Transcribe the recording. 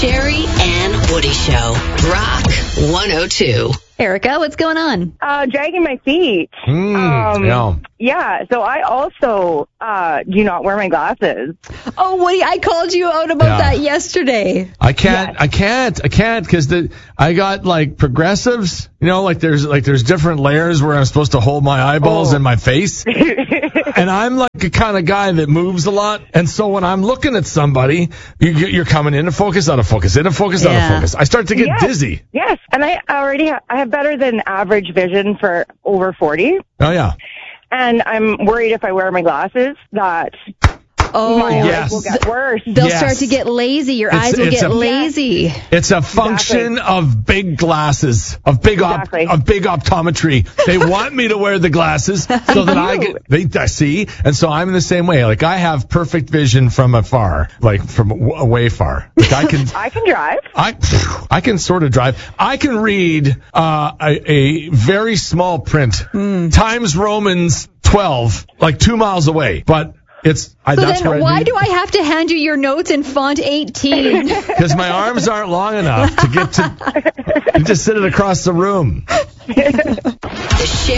Sherry and Woody Show. Rock 102. Erica, what's going on? Dragging my feet. Yeah, so I also do not wear my glasses. Oh, Woody, I called you out about that yesterday. I can't because I got like progressives, like there's different layers where I'm supposed to hold my eyeballs and my face. And I'm like a kind of guy that moves a lot. And so when I'm looking at somebody, you're coming into focus, out of focus, into focus, out of focus. I start to get dizzy. Yes, and I have better than average vision for over 40. Oh, yeah. And I'm worried if I wear my glasses that my eyes will get worse. They'll start to get lazy. Your eyes will get lazy. It's a function of big glasses, of big optometry. They want me to wear the glasses so that I see. And so I'm in the same way. Like I have perfect vision from afar, like from way far. Like I can drive. I can sort of drive. I can read a very small print, Times Romans 12, like 2 miles away, but why do I have to hand you your notes in font 18? Because my arms aren't long enough to get to just sit it across the room.